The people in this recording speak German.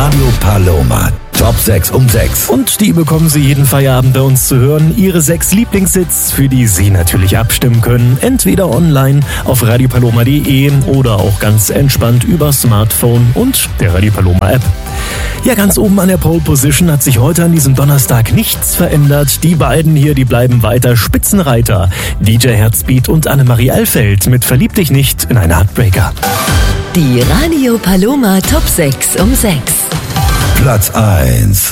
Radio Paloma. Top 6 um 6. Und die bekommen Sie jeden Feierabend bei uns zu hören. Ihre 6 Lieblingshits, für die Sie natürlich abstimmen können. Entweder online auf radiopaloma.de oder auch ganz entspannt über Smartphone und der Radio Paloma App. Ja, ganz oben an der Pole Position hat sich heute an diesem Donnerstag nichts verändert. Die beiden hier, die bleiben weiter Spitzenreiter. DJ Herzbeat und Annemarie Alfeld mit Verlieb dich nicht in einen Heartbreaker. Die Radio Paloma Top 6 um 6. Platz 1.